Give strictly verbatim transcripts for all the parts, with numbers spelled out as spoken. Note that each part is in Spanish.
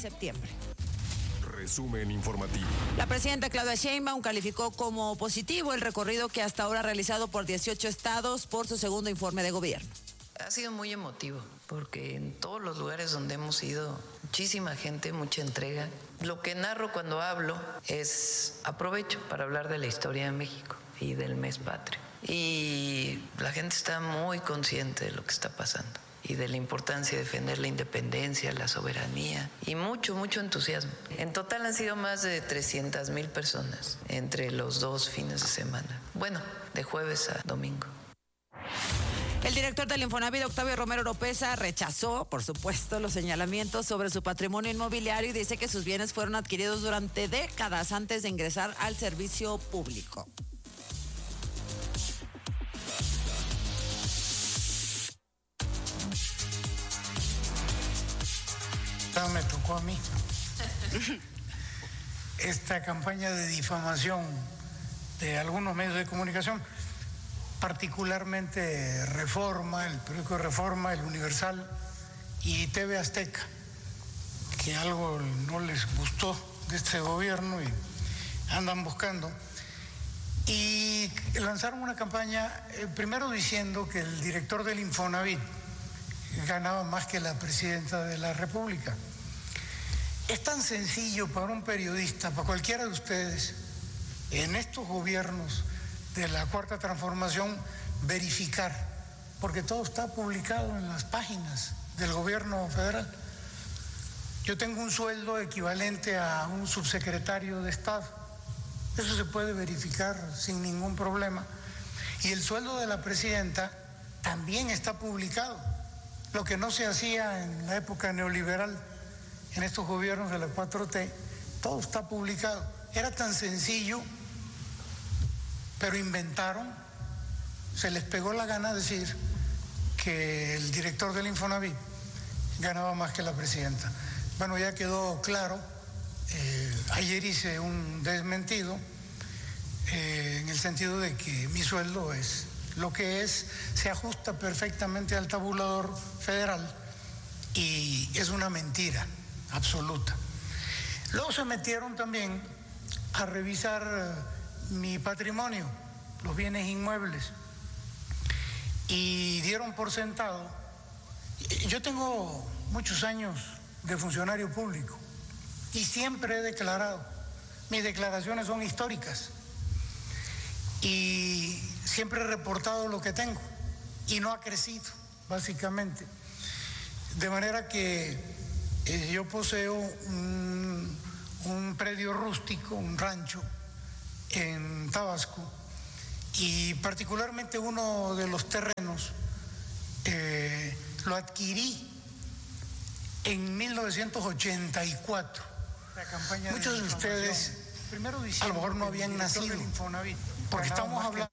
septiembre. Resumen informativo. La presidenta Claudia Sheinbaum calificó como positivo el recorrido que hasta ahora ha realizado por dieciocho estados por su segundo informe de gobierno. Ha sido muy emotivo porque en todos los lugares donde hemos ido, muchísima gente, mucha entrega. Lo que narro cuando hablo es aprovecho para hablar de la historia de México y del mes patrio. Y la gente está muy consciente de lo que está pasando y de la importancia de defender la independencia, la soberanía y mucho, mucho entusiasmo. En total han sido más de trescientas mil personas entre los dos fines de semana. Bueno, de jueves a domingo. El director del Infonavit, Octavio Romero Oropeza, rechazó, por supuesto, los señalamientos sobre su patrimonio inmobiliario y dice que sus bienes fueron adquiridos durante décadas antes de ingresar al servicio público. Me tocó a mí esta campaña de difamación de algunos medios de comunicación, particularmente Reforma, el periódico Reforma, el Universal y T V Azteca, que algo no les gustó de este gobierno y andan buscando, y lanzaron una campaña, eh, primero diciendo que el director del Infonavit ganaba más que la presidenta de la República. Es tan sencillo para un periodista, para cualquiera de ustedes, en estos gobiernos de la Cuarta Transformación, verificar, porque todo está publicado en las páginas del gobierno federal. Yo tengo un sueldo equivalente a un subsecretario de Estado. Eso se puede verificar sin ningún problema. Y el sueldo de la presidenta también está publicado. Lo que no se hacía en la época neoliberal, en estos gobiernos de la cuatro T, todo está publicado. Era tan sencillo, pero inventaron, se les pegó la gana decir que el director del Infonavit ganaba más que la presidenta. Bueno, ya quedó claro, eh, ayer hice un desmentido, eh, en el sentido de que mi sueldo es lo que es, se ajusta perfectamente al tabulador federal y es una mentira absoluta. Luego se metieron también a revisar mi patrimonio, los bienes inmuebles, y dieron por sentado. Yo tengo muchos años de funcionario público y siempre he declarado, mis declaraciones son históricas y siempre he reportado lo que tengo y no ha crecido, básicamente. De manera que eh, yo poseo un, un predio rústico, un rancho en Tabasco, y particularmente uno de los terrenos eh, lo adquirí en mil novecientos ochenta y cuatro. Muchos de ustedes a lo mejor no habían nacido, porque estamos hablando...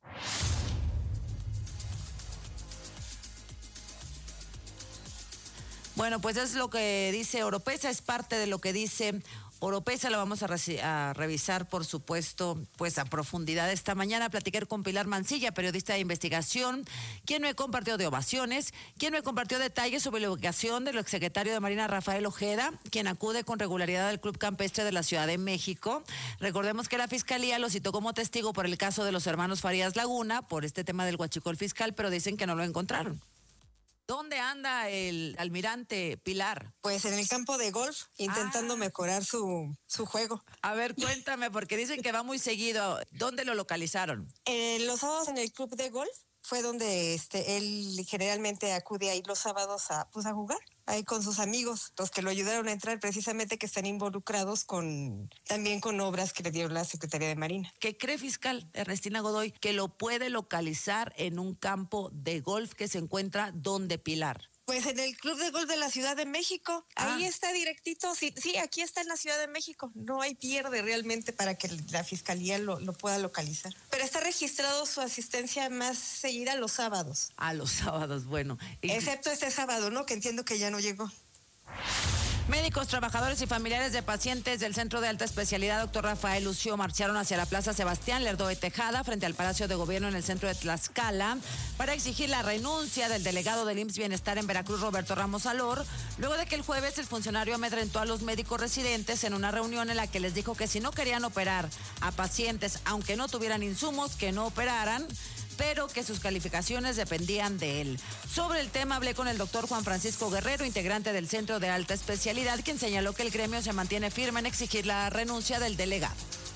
Bueno, pues es lo que dice Oropeza, es parte de lo que dice Oropeza. La vamos a, a revisar, por supuesto, pues a profundidad esta mañana. Platicar con Pilar Mancilla, periodista de investigación, quien me compartió de ovaciones, quien me compartió detalles sobre la ubicación del exsecretario de Marina, Rafael Ojeda, quien acude con regularidad al Club Campestre de la Ciudad de México. Recordemos que la Fiscalía lo citó como testigo por el caso de los hermanos Farías Laguna, por este tema del huachicol fiscal, pero dicen que no lo encontraron. ¿Dónde anda el almirante Pilar? Pues en el campo de golf, intentando ah. mejorar su, su juego. A ver, cuéntame, porque dicen que va muy seguido. ¿Dónde lo localizaron? Eh, los sábados en el club de golf fue donde este él generalmente acude ahí los sábados a, pues, a jugar. Ahí con sus amigos, los que lo ayudaron a entrar, precisamente que están involucrados con también con obras que le dio la Secretaría de Marina. ¿Qué cree fiscal Ernestina Godoy que lo puede localizar en un campo de golf que se encuentra donde Pilar? Pues en el Club de Golf de la Ciudad de México, ah. ahí está directito, sí, sí, aquí está en la Ciudad de México, no hay pierde realmente para que la Fiscalía lo, lo pueda localizar. Pero está registrado su asistencia más seguida los sábados. A los sábados, bueno. Excepto este sábado, ¿no? Que entiendo que ya no llegó. Médicos, trabajadores y familiares de pacientes del Centro de Alta Especialidad Doctor Rafael Lucio marcharon hacia la Plaza Sebastián Lerdo de Tejada frente al Palacio de Gobierno en el centro de Tlaxcala para exigir la renuncia del delegado del I M S S Bienestar en Veracruz, Roberto Ramos Alor, luego de que el jueves el funcionario amedrentó a los médicos residentes en una reunión en la que les dijo que si no querían operar a pacientes, aunque no tuvieran insumos, que no operaran, pero que sus calificaciones dependían de él. Sobre el tema hablé con el doctor Juan Francisco Guerrero, integrante del Centro de Alta Especialidad, quien señaló que el gremio se mantiene firme en exigir la renuncia del delegado.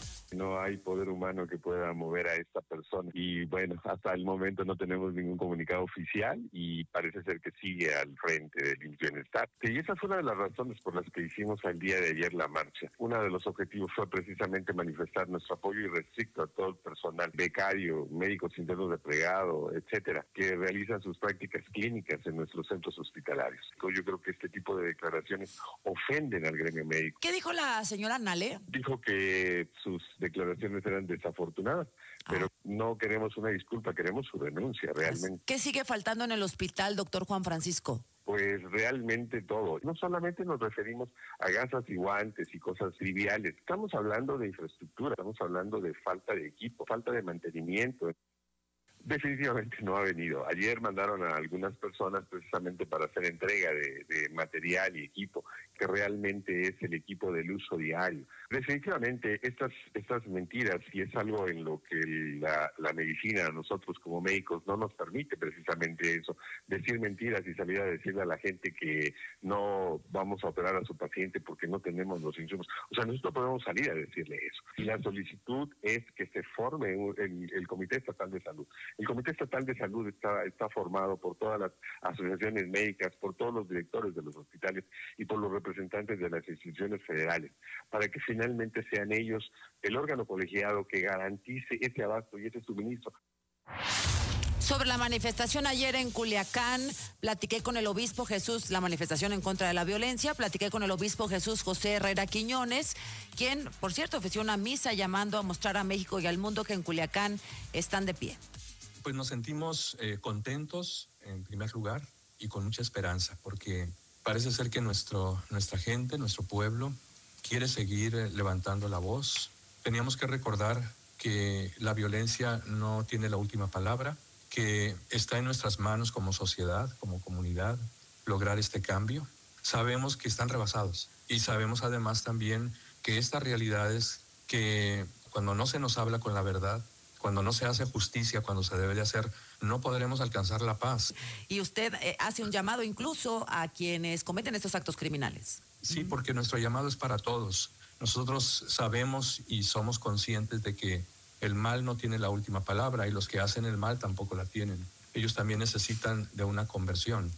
No hay poder humano que pueda mover a esta persona y bueno, hasta el momento no tenemos ningún comunicado oficial y parece ser que sigue al frente del I M S S Bienestar. Y esa fue una de las razones por las que hicimos el día de ayer la marcha. Uno de los objetivos fue precisamente manifestar nuestro apoyo irrestricto a todo el personal, becario, médicos internos de plegado, etcétera, que realizan sus prácticas clínicas en nuestros centros hospitalarios. Yo creo que este tipo de declaraciones ofenden al gremio médico. ¿Qué dijo la señora Nale? Dijo que sus declaraciones eran desafortunadas, ah. pero no queremos una disculpa, queremos su renuncia realmente. ¿Qué sigue faltando en el hospital, doctor Juan Francisco? Pues realmente todo. No solamente nos referimos a gasas y guantes y cosas triviales, estamos hablando de infraestructura, estamos hablando de falta de equipo, falta de mantenimiento. Definitivamente no ha venido. Ayer mandaron a algunas personas precisamente para hacer entrega de, de material y equipo, que realmente es el equipo del uso diario. Definitivamente estas estas mentiras, y es algo en lo que la, la medicina, nosotros como médicos, no nos permite precisamente eso, decir mentiras y salir a decirle a la gente que no vamos a operar a su paciente porque no tenemos los insumos. O sea, nosotros podemos salir a decirle eso. Y la solicitud es que se forme un, el, el Comité Estatal de Salud. El Comité Estatal de Salud está, está formado por todas las asociaciones médicas, por todos los directores de los hospitales y por los representantes de las instituciones federales, para que finalmente sean ellos el órgano colegiado que garantice ese abasto y ese suministro. Sobre la manifestación ayer en Culiacán, platiqué con el obispo Jesús, la manifestación en contra de la violencia, platiqué con el obispo Jesús José Herrera Quiñones, quien, por cierto, ofreció una misa llamando a mostrar a México y al mundo que en Culiacán están de pie. Pues nos sentimos eh, contentos, en primer lugar, y con mucha esperanza, porque parece ser que nuestro, nuestra gente, nuestro pueblo, quiere seguir eh, levantando la voz. Teníamos que recordar que la violencia no tiene la última palabra, que está en nuestras manos como sociedad, como comunidad, lograr este cambio. Sabemos que están rebasados y sabemos además también que estas realidades que cuando no se nos habla con la verdad, cuando no se hace justicia, cuando se debe de hacer, no podremos alcanzar la paz. Y usted eh, hace un llamado incluso a quienes cometen estos actos criminales. Sí, porque nuestro llamado es para todos. Nosotros sabemos y somos conscientes de que el mal no tiene la última palabra y los que hacen el mal tampoco la tienen. Ellos también necesitan de una conversión.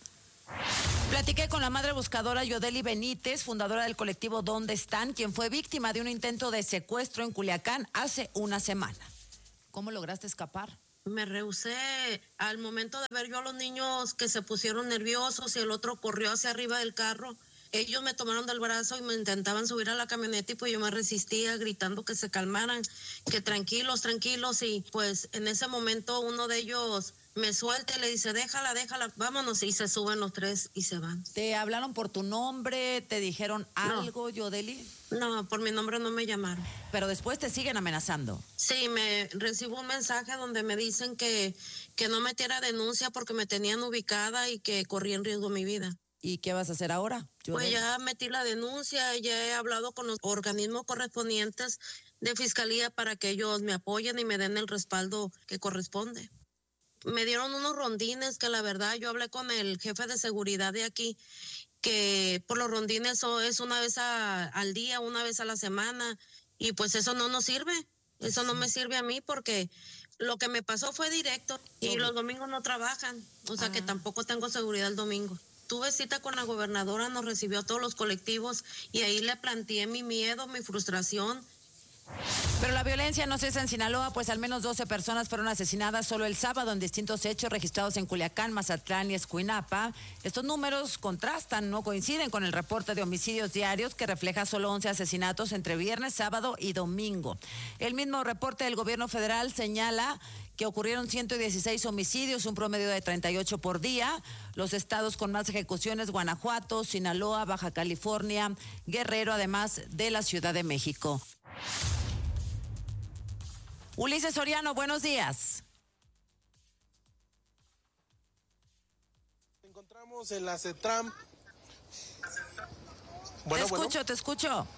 Platiqué con la madre buscadora Yodeli Benítez, fundadora del colectivo ¿Dónde están?, quien fue víctima de un intento de secuestro en Culiacán hace una semana. ¿Cómo lograste escapar? Me rehusé al momento de ver yo a los niños que se pusieron nerviosos y el otro corrió hacia arriba del carro. Ellos me tomaron del brazo y me intentaban subir a la camioneta y pues yo me resistía gritando que se calmaran, que tranquilos, tranquilos. Y pues en ese momento uno de ellos me suelta y le dice, déjala, déjala, vámonos. Y se suben los tres y se van. ¿Te hablaron por tu nombre? ¿Te dijeron algo, no. Yodeli? No, por mi nombre no me llamaron. Pero después te siguen amenazando. Sí, me recibo un mensaje donde me dicen que, que no metiera denuncia porque me tenían ubicada y que corría en riesgo mi vida. ¿Y qué vas a hacer ahora? Yodeli? Pues ya metí la denuncia, ya he hablado con los organismos correspondientes de fiscalía para que ellos me apoyen y me den el respaldo que corresponde. Me dieron unos rondines que la verdad yo hablé con el jefe de seguridad de aquí, que por los rondines eso es una vez a, al día, una vez a la semana, y pues eso no nos sirve, eso no me sirve a mí porque lo que me pasó fue directo y los domingos no trabajan, o sea ah. que tampoco tengo seguridad el domingo. Tuve cita con la gobernadora, nos recibió a todos los colectivos y ahí le planteé mi miedo, mi frustración. Pero la violencia no cesa en Sinaloa, pues al menos doce personas fueron asesinadas solo el sábado en distintos hechos registrados en Culiacán, Mazatlán y Escuinapa. Estos números contrastan, no coinciden con el reporte de homicidios diarios que refleja solo once asesinatos entre viernes, sábado y domingo. El mismo reporte del gobierno federal señala que ocurrieron ciento dieciséis homicidios, un promedio de treinta y ocho por día. Los estados con más ejecuciones: Guanajuato, Sinaloa, Baja California, Guerrero, además de la Ciudad de México. Ulises Soriano, buenos días. Encontramos en la CETRAM. Bueno, te escucho, bueno. te escucho.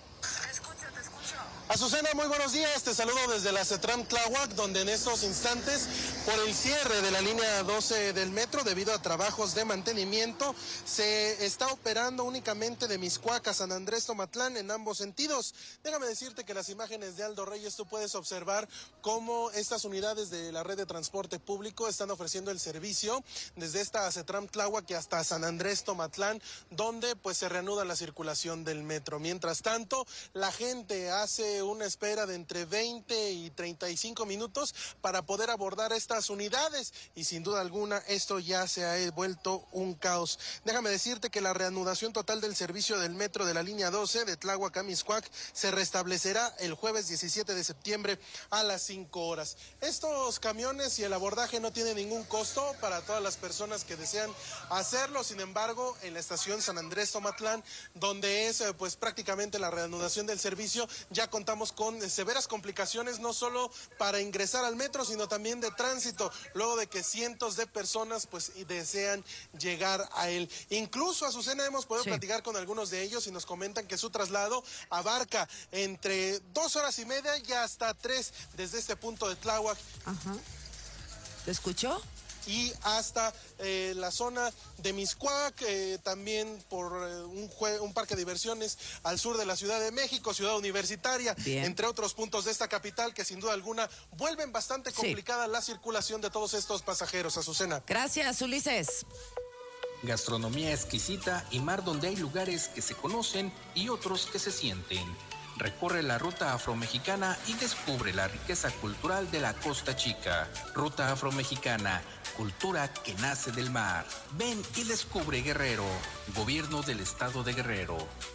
Azucena, muy buenos días, te saludo desde la CETRAM Tláhuac, donde en estos instantes, por el cierre de la línea doce del metro, debido a trabajos de mantenimiento, se está operando únicamente de Mixcoac a San Andrés Tomatlán en ambos sentidos. Déjame decirte que las imágenes de Aldo Reyes, tú puedes observar cómo estas unidades de la red de transporte público están ofreciendo el servicio desde esta CETRAM Tláhuac hasta San Andrés Tomatlán, donde pues se reanuda la circulación del metro. Mientras tanto, la gente hace una espera de entre veinte y treinta y cinco minutos para poder abordar estas unidades y sin duda alguna esto ya se ha vuelto un caos. Déjame decirte que la reanudación total del servicio del metro de la línea doce de Tláhuac a Mixcoac se restablecerá el jueves diecisiete de septiembre a las cinco horas. Estos camiones y el abordaje no tienen ningún costo para todas las personas que desean hacerlo. Sin embargo, en la estación San Andrés Tomatlán, donde es pues prácticamente la reanudación del servicio, ya contamos con severas complicaciones, no solo para ingresar al metro, sino también de tránsito, luego de que cientos de personas pues desean llegar a él. Incluso, Azucena, hemos podido sí. platicar con algunos de ellos y nos comentan que su traslado abarca entre dos horas y media y hasta tres desde este punto de Tláhuac. Ajá. ¿Te escuchó? Y hasta eh, la zona de Mixcoac, eh, también por eh, un, jue- un parque de diversiones al sur de la Ciudad de México, Ciudad Universitaria, Bien. entre otros puntos de esta capital que sin duda alguna vuelven bastante complicada sí. la circulación de todos estos pasajeros, Azucena. Gracias, Ulises. Gastronomía exquisita y mar donde hay lugares que se conocen y otros que se sienten. Recorre la ruta afromexicana y descubre la riqueza cultural de la Costa Chica. Ruta afromexicana, cultura que nace del mar. Ven y descubre Guerrero, Gobierno del Estado de Guerrero.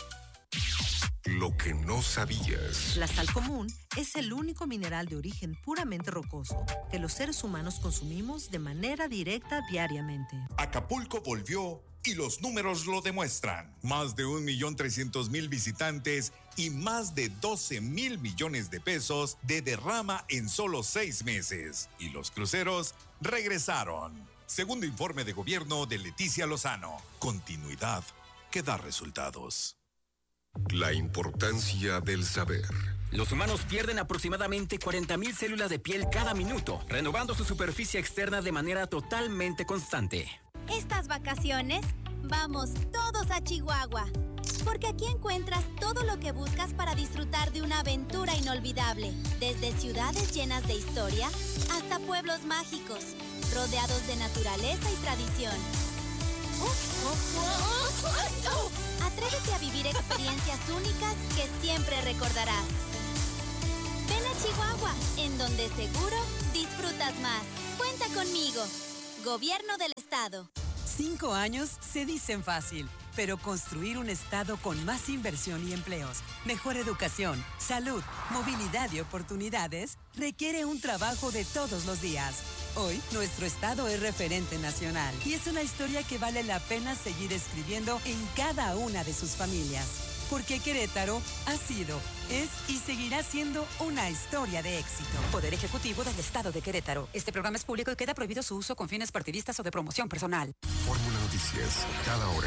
Lo que no sabías. La sal común es el único mineral de origen puramente rocoso que los seres humanos consumimos de manera directa diariamente. Acapulco volvió y los números lo demuestran. Más de un millón trescientos mil visitantes y más de doce mil millones de pesos de derrama en solo seis meses. Y los cruceros regresaron. Segundo informe de gobierno de Leticia Lozano. Continuidad que da resultados. La importancia del saber. Los humanos pierden aproximadamente cuarenta mil células de piel cada minuto, renovando su superficie externa de manera totalmente constante. Estas vacaciones, vamos todos a Chihuahua, porque aquí encuentras todo lo que buscas para disfrutar de una aventura inolvidable, desde ciudades llenas de historia hasta pueblos mágicos, rodeados de naturaleza y tradición. Atrévete a vivir experiencias únicas que siempre recordarás. Ven a Chihuahua, en donde seguro disfrutas más. Cuenta conmigo. Gobierno del Estado. Cinco años se dicen fácil, pero construir un Estado con más inversión y empleos, mejor educación, salud, movilidad y oportunidades requiere un trabajo de todos los días. Hoy, nuestro Estado es referente nacional y es una historia que vale la pena seguir escribiendo en cada una de sus familias. Porque Querétaro ha sido, es y seguirá siendo una historia de éxito. Poder Ejecutivo del Estado de Querétaro. Este programa es público y queda prohibido su uso con fines partidistas o de promoción personal. Fórmula Noticias, cada hora.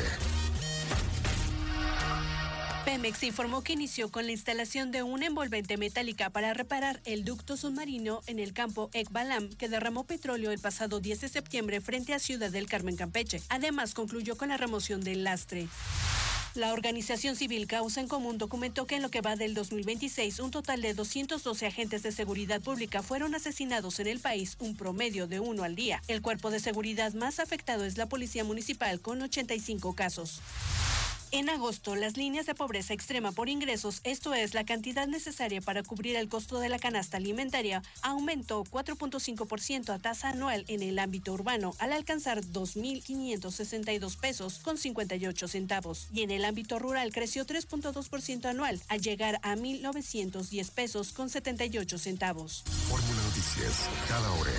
Pemex informó que inició con la instalación de una envolvente metálica para reparar el ducto submarino en el campo Ekbalam, que derramó petróleo el pasado diez de septiembre frente a Ciudad del Carmen, Campeche. Además, concluyó con la remoción del lastre. La organización civil Causa en Común documentó que en lo que va del dos mil veintiséis, un total de doscientos doce agentes de seguridad pública fueron asesinados en el país, un promedio de uno al día. El cuerpo de seguridad más afectado es la Policía Municipal, con ochenta y cinco casos. En agosto, las líneas de pobreza extrema por ingresos, esto es, la cantidad necesaria para cubrir el costo de la canasta alimentaria, aumentó cuatro punto cinco por ciento a tasa anual en el ámbito urbano, al alcanzar dos mil quinientos sesenta y dos pesos con cincuenta y ocho centavos. Y en el ámbito rural creció tres punto dos por ciento anual, al llegar a mil novecientos diez pesos con setenta y ocho centavos. Fórmula Noticias, cada hora.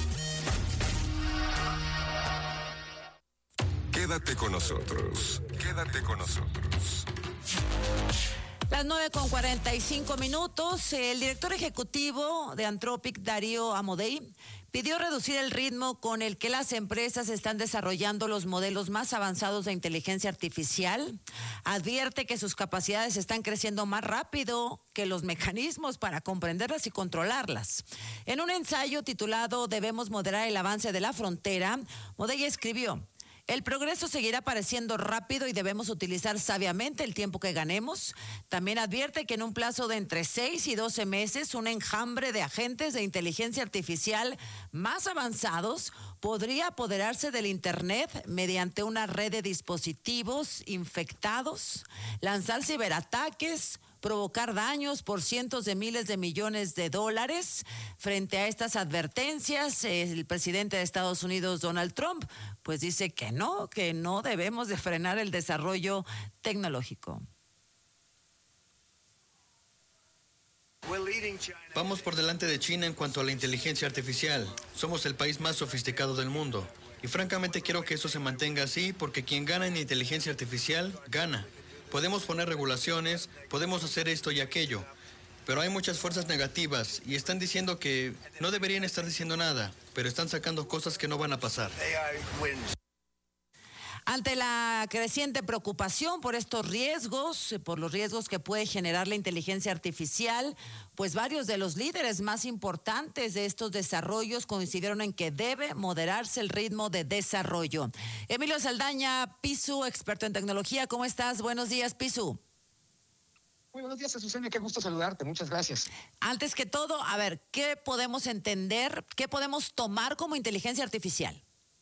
Quédate con nosotros. Quédate con nosotros. Las nueve con cuarenta y cinco minutos. El director ejecutivo de Anthropic, Darío Amodei, pidió reducir el ritmo con el que las empresas están desarrollando los modelos más avanzados de inteligencia artificial. Advierte que sus capacidades están creciendo más rápido que los mecanismos para comprenderlas y controlarlas. En un ensayo titulado Debemos moderar el avance de la frontera, Amodei escribió: el progreso seguirá pareciendo rápido y debemos utilizar sabiamente el tiempo que ganemos. También advierte que en un plazo de entre seis y doce meses, un enjambre de agentes de inteligencia artificial más avanzados podría apoderarse del Internet mediante una red de dispositivos infectados, lanzar ciberataques, provocar daños por cientos de miles de millones de dólares. Frente a estas advertencias, el presidente de Estados Unidos, Donald Trump, pues dice que no, que no debemos de frenar el desarrollo tecnológico. Vamos por delante de China en cuanto a la inteligencia artificial. Somos el país más sofisticado del mundo. Y francamente quiero que eso se mantenga así, porque quien gana en inteligencia artificial, gana. Podemos poner regulaciones, podemos hacer esto y aquello, pero hay muchas fuerzas negativas y están diciendo que no deberían estar diciendo nada, pero están sacando cosas que no van a pasar. Ante la creciente preocupación por estos riesgos, por los riesgos que puede generar la inteligencia artificial, pues varios de los líderes más importantes de estos desarrollos coincidieron en que debe moderarse el ritmo de desarrollo. Emilio Saldaña, Pisu, experto en tecnología, ¿cómo estás? Buenos días, Pisu. Muy buenos días, Azucena, qué gusto saludarte, muchas gracias. Antes que todo, a ver, ¿qué podemos entender, qué podemos tomar como inteligencia artificial?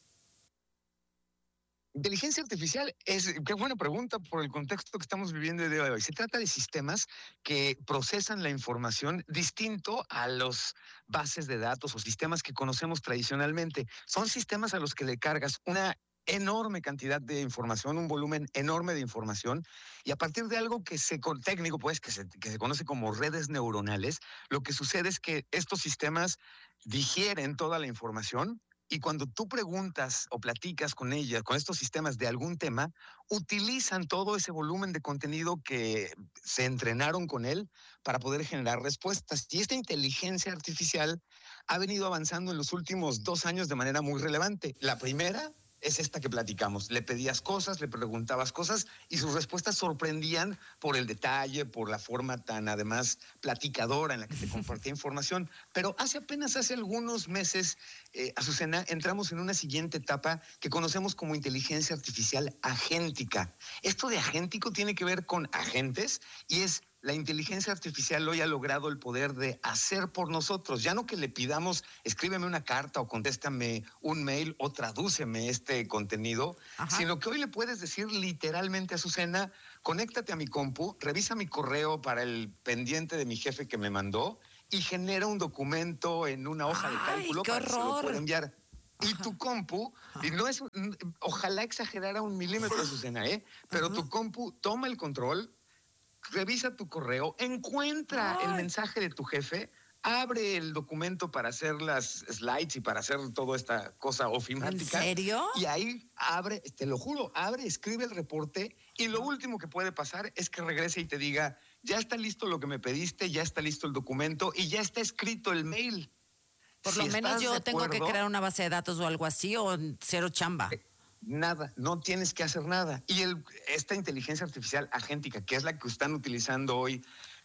Inteligencia artificial es, qué buena pregunta por el contexto que estamos viviendo el día de hoy. Se trata de sistemas que procesan la información distinto a los bases de datos o sistemas que conocemos tradicionalmente. Son sistemas a los que le cargas una enorme cantidad de información, un volumen enorme de información, y a partir de algo que se, técnico pues, que se, que se conoce como redes neuronales, lo que sucede es que estos sistemas digieren toda la información. Y cuando tú preguntas o platicas con ella, con estos sistemas de algún tema, utilizan todo ese volumen de contenido que se entrenaron con él para poder generar respuestas. Y esta inteligencia artificial ha venido avanzando en los últimos dos años de manera muy relevante. La primera es esta que platicamos. Le pedías cosas, le preguntabas cosas y sus respuestas sorprendían por el detalle, por la forma tan además platicadora en la que te compartía información. Pero hace apenas hace algunos meses, eh, Azucena, entramos en una siguiente etapa que conocemos como inteligencia artificial agéntica. Esto de agéntico tiene que ver con agentes y es la inteligencia artificial hoy ha logrado el poder de hacer por nosotros. Ya no que le pidamos, escríbeme una carta o contéstame un mail o tradúceme este contenido, Ajá. sino que hoy le puedes decir literalmente a Azucena, conéctate a mi compu, revisa mi correo para el pendiente de mi jefe que me mandó y genera un documento en una hoja Ay, de cálculo para horror. que se lo pueda enviar. Ajá. Y tu compu, y no es, ojalá exagerara un milímetro, Azucena, ¿eh? Pero Ajá. tu compu toma el control, revisa tu correo, encuentra Ay. el mensaje de tu jefe, abre el documento para hacer las slides y para hacer toda esta cosa ofimática. ¿En serio? Y ahí abre, te lo juro, abre, escribe el reporte y lo último que puede pasar es que regrese y te diga, ya está listo lo que me pediste, ya está listo el documento y ya está escrito el mail. Por si lo menos yo tengo acuerdo, que crear una base de datos o algo así o cero chamba. Eh, Nada, no tienes que hacer nada. Y el, esta inteligencia artificial agéntica, que es la que están utilizando hoy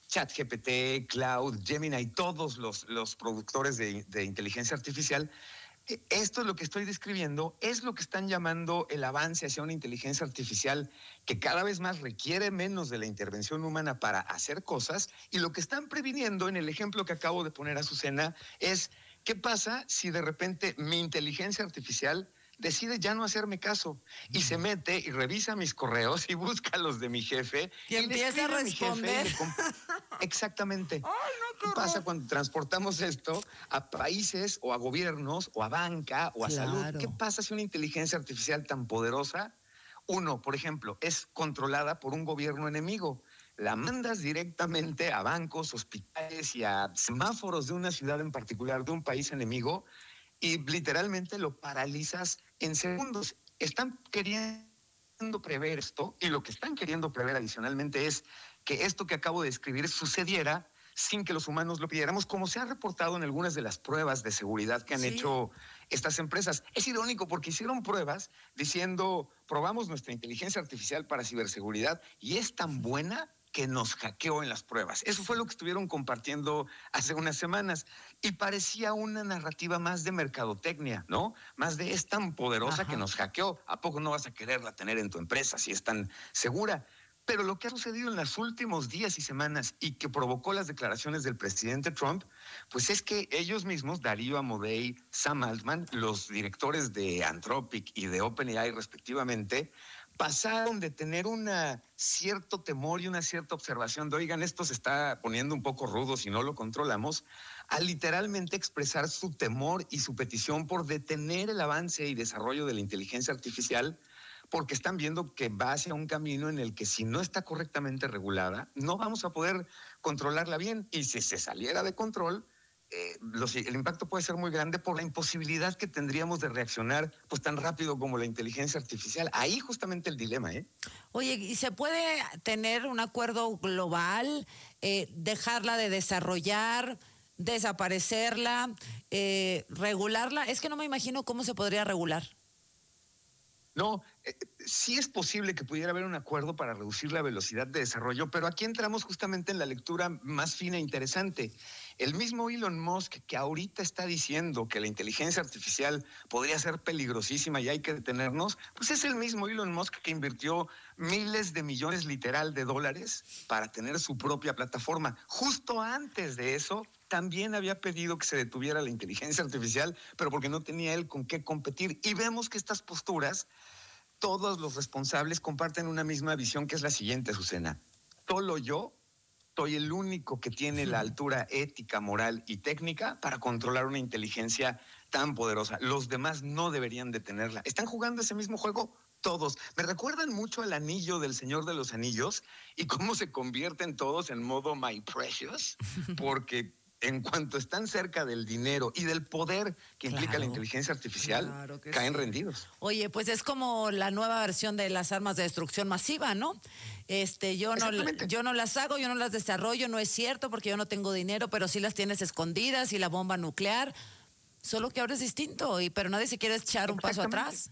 ChatGPT, Cloud, Gemini y todos los, los productores de, de inteligencia artificial, esto es lo que estoy describiendo, es lo que están llamando el avance hacia una inteligencia artificial que cada vez más requiere menos de la intervención humana para hacer cosas. Y lo que están previniendo en el ejemplo que acabo de poner, Azucena, es ¿qué pasa si de repente mi inteligencia artificial decide ya no hacerme caso y se mete y revisa mis correos y busca los de mi jefe. Y, y empieza a responder. Exactamente. Ay, no, ¿qué pasa cuando transportamos esto a países o a gobiernos o a banca o a claro. salud? ¿Qué pasa si una inteligencia artificial tan poderosa, uno, por ejemplo, es controlada por un gobierno enemigo? La mandas directamente a bancos, hospitales y a semáforos de una ciudad en particular, de un país enemigo, y literalmente lo paralizas en segundos. Están queriendo prever esto, y lo que están queriendo prever adicionalmente es que esto que acabo de describir sucediera sin que los humanos lo pidiéramos, como se ha reportado en algunas de las pruebas de seguridad que han sí. hecho estas empresas. Es irónico porque hicieron pruebas diciendo, probamos nuestra inteligencia artificial para ciberseguridad y es tan buena que nos hackeó en las pruebas. Eso fue lo que estuvieron compartiendo hace unas semanas y parecía una narrativa más de mercadotecnia, ¿no? Más de es tan poderosa Ajá. que nos hackeó. ¿A poco no vas a quererla tener en tu empresa si es tan segura? Pero lo que ha sucedido en los últimos días y semanas y que provocó las declaraciones del presidente Trump, pues es que ellos mismos, Darío Amodei, Sam Altman, los directores de Anthropic y de OpenAI respectivamente, pasaron de tener un cierto temor y una cierta observación de, oigan, esto se está poniendo un poco rudo si no lo controlamos, a literalmente expresar su temor y su petición por detener el avance y desarrollo de la inteligencia artificial, porque están viendo que va hacia un camino en el que si no está correctamente regulada, no vamos a poder controlarla bien. Y si se saliera de control, eh, los, el impacto puede ser muy grande por la imposibilidad que tendríamos de reaccionar pues tan rápido como la inteligencia artificial. Ahí justamente el dilema, ¿eh? Oye, ¿y se puede tener un acuerdo global, eh, dejarla de desarrollar, desaparecerla, eh, regularla? Es que no me imagino cómo se podría regular. No, eh, sí es posible que pudiera haber un acuerdo para reducir la velocidad de desarrollo, pero aquí entramos justamente en la lectura más fina e interesante. El mismo Elon Musk, que ahorita está diciendo que la inteligencia artificial podría ser peligrosísima y hay que detenernos, pues es el mismo Elon Musk que invirtió miles de millones literal de dólares para tener su propia plataforma. Justo antes de eso, también había pedido que se detuviera la inteligencia artificial, pero porque no tenía él con qué competir. Y vemos que estas posturas, todos los responsables comparten una misma visión, que es la siguiente, Azucena. Solo yo soy el único que tiene la altura ética, moral y técnica para controlar una inteligencia tan poderosa. Los demás no deberían de tenerla. ¿Están jugando ese mismo juego? Todos. Me recuerdan mucho al anillo del Señor de los Anillos y cómo se convierten todos en modo My Precious, porque en cuanto están cerca del dinero y del poder que implica claro, la inteligencia artificial, claro caen sí. rendidos. Oye, pues es como la nueva versión de las armas de destrucción masiva, ¿no? Este, yo no, yo no las hago, yo no las desarrollo, no es cierto porque yo no tengo dinero, pero sí las tienes escondidas y la bomba nuclear. Solo que ahora es distinto, y pero nadie se quiere echar un paso atrás.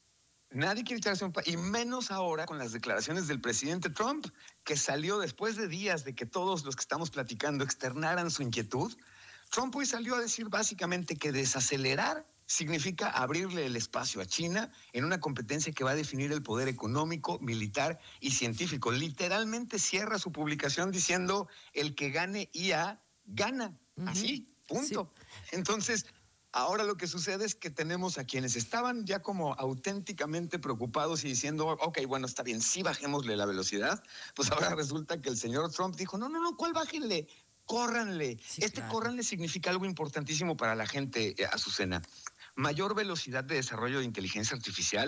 Nadie quiere echarse un paso, y menos ahora con las declaraciones del presidente Trump, que salió después de días de que todos los que estamos platicando externaran su inquietud. Trump hoy salió a decir básicamente que desacelerar significa abrirle el espacio a China en una competencia que va a definir el poder económico, militar y científico. Literalmente cierra su publicación diciendo el que gane I A gana. Uh-huh. Así, punto. Sí. Entonces, ahora lo que sucede es que tenemos a quienes estaban ya como auténticamente preocupados y diciendo, ok, bueno, está bien, sí bajémosle la velocidad. Pues ahora resulta que el señor Trump dijo, no, no, no, ¿cuál bájenle? Córranle. Sí, este claro. córranle significa algo importantísimo para la gente, eh, Azucena. Mayor velocidad de desarrollo de inteligencia artificial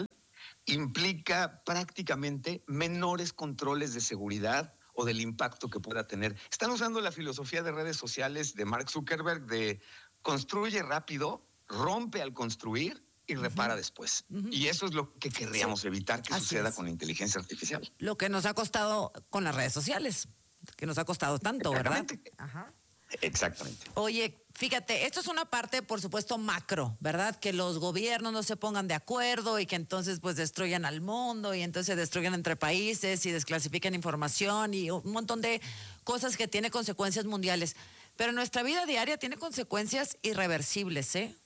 implica prácticamente menores controles de seguridad o del impacto que pueda tener. Están usando la filosofía de redes sociales de Mark Zuckerberg de construye rápido, rompe al construir y repara uh-huh. después. Uh-huh. Y eso es lo que querríamos sí. evitar que Así suceda es. con la inteligencia artificial. Lo que nos ha costado con las redes sociales, que nos ha costado tanto, ¿verdad? Ajá. Exactamente. Oye, fíjate, esto es una parte, por supuesto, macro, ¿verdad? Que los gobiernos no se pongan de acuerdo y que entonces pues destruyan al mundo y entonces destruyan entre países y desclasifiquen información y un montón de cosas que tienen consecuencias mundiales. Pero nuestra vida diaria tiene consecuencias irreversibles, ¿eh?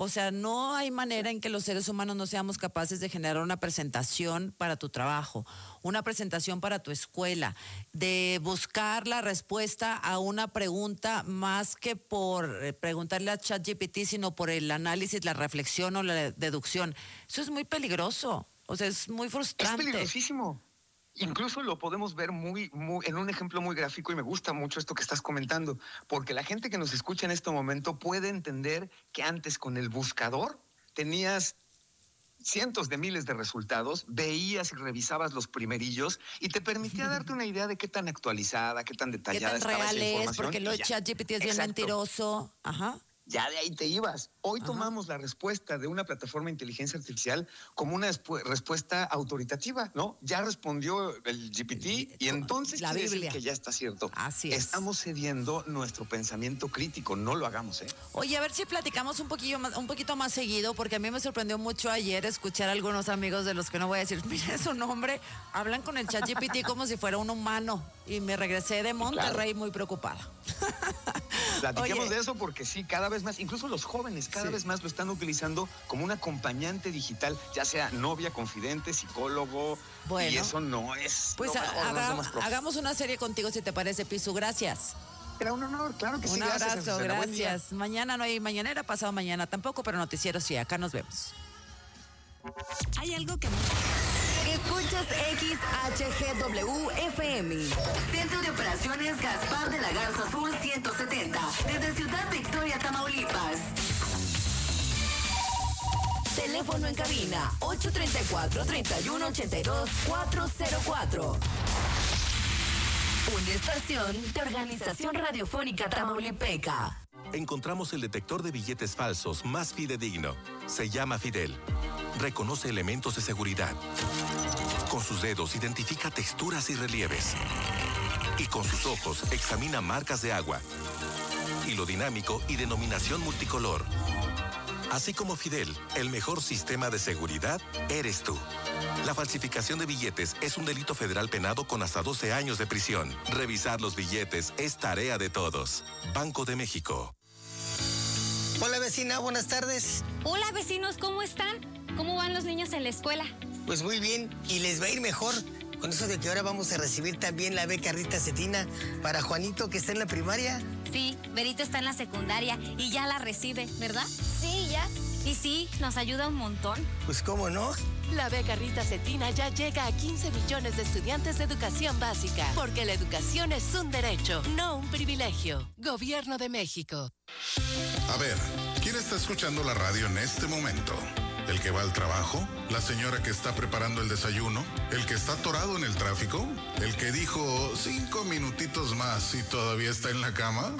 O sea, no hay manera en que los seres humanos no seamos capaces de generar una presentación para tu trabajo, una presentación para tu escuela, de buscar la respuesta a una pregunta más que por preguntarle a ChatGPT, sino por el análisis, la reflexión o la deducción. Eso es muy peligroso, o sea, es muy frustrante. Es peligrosísimo. Incluso lo podemos ver muy, muy, en un ejemplo muy gráfico, y me gusta mucho esto que estás comentando, porque la gente que nos escucha en este momento puede entender que antes con el buscador tenías cientos de miles de resultados, veías y revisabas los primerillos y te permitía darte una idea de qué tan actualizada, qué tan detallada estaba esa información. ¿Qué tan real es? Porque lo de ChatGPT es bien mentiroso. Ajá. Ya de ahí te ibas. Hoy Ajá. tomamos la respuesta de una plataforma de inteligencia artificial como una respuesta autoritativa, ¿no? Ya respondió el G P T y entonces la quiere Biblia. decir que ya está cierto. Así es. Estamos cediendo nuestro pensamiento crítico, no lo hagamos, ¿eh? Oye, a ver si platicamos un poquillo más, un poquito más seguido, porque a mí me sorprendió mucho ayer escuchar a algunos amigos de los que no voy a decir, mira su nombre, hablan con el ChatGPT como si fuera un humano, y me regresé de Monterrey claro. muy preocupada. Platiquemos Oye. de eso porque sí, cada vez más, incluso los jóvenes cada sí. vez más lo están utilizando como un acompañante digital, ya sea novia, confidente, psicólogo, bueno, y eso no es... Pues no, haga, no hagamos una serie contigo si te parece, Pisu, gracias. Era un honor, claro que un sí. Un abrazo, gracias. gracias. Mañana no hay mañanera, pasado mañana tampoco, pero noticiero sí, acá nos vemos. Hay algo que... Escuchas X H G W F M. Centro de Operaciones Gaspar de la Garza Azul ciento setenta. Desde Ciudad Victoria, Tamaulipas. Teléfono en cabina ocho tres cuatro, tres uno ocho dos, cuatro cero cuatro. Una estación de Organización Radiofónica Tamaulipeca. Encontramos el detector de billetes falsos más fidedigno. Se llama Fidel. Reconoce elementos de seguridad. Con sus dedos identifica texturas y relieves. Y con sus ojos examina marcas de agua, hilo dinámico y denominación multicolor. Así como Fidel, el mejor sistema de seguridad eres tú. La falsificación de billetes es un delito federal penado con hasta doce años de prisión. Revisar los billetes es tarea de todos. Banco de México. Hola vecina, buenas tardes. Hola vecinos, ¿cómo están? ¿Cómo van los niños en la escuela? Pues muy bien, y les va a ir mejor con eso de que ahora vamos a recibir también la beca Rita Cetina para Juanito, que está en la primaria. Sí, Berito está en la secundaria y ya la recibe, ¿verdad? Sí, ya. Y sí, nos ayuda un montón. Pues cómo no. La beca Rita Cetina ya llega a quince millones de estudiantes de educación básica, porque la educación es un derecho, no un privilegio. Gobierno de México. A ver, ¿quién está escuchando la radio en este momento? ¿El que va al trabajo? ¿La señora que está preparando el desayuno? ¿El que está atorado en el tráfico? ¿El que dijo cinco minutitos más y todavía está en la cama?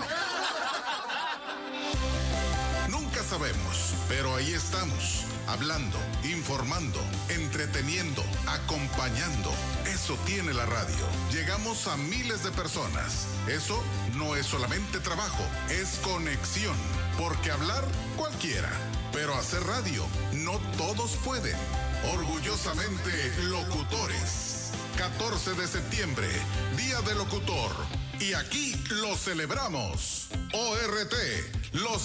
Nunca sabemos, pero ahí estamos, hablando, informando, entreteniendo, acompañando. Eso tiene la radio. Llegamos a miles de personas. Eso no es solamente trabajo, es conexión. Porque hablar cualquiera, pero hacer radio no todos pueden. Orgullosamente locutores. catorce de septiembre, Día del Locutor. Y aquí lo celebramos. O R T, los